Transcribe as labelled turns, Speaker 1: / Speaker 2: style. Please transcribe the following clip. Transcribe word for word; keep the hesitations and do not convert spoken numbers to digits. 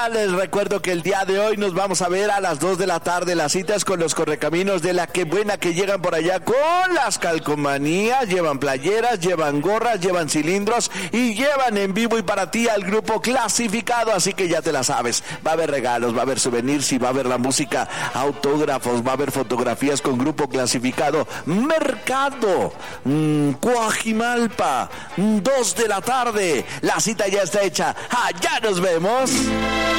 Speaker 1: Les recuerdo que el día de hoy nos vamos a ver a las dos de la tarde. Las citas con los correcaminos de La Que Buena, que llegan por allá con las calcomanías, llevan playeras, llevan gorras, llevan cilindros y llevan en vivo y para ti al grupo Clasificado, así que ya te la sabes. Va a haber regalos, va a haber souvenirs y va a haber la música, autógrafos, va a haber fotografías con grupo Clasificado. Mercado, mmm, Coajimalpa, dos de la tarde. La cita ya está hecha. Allá nos vemos.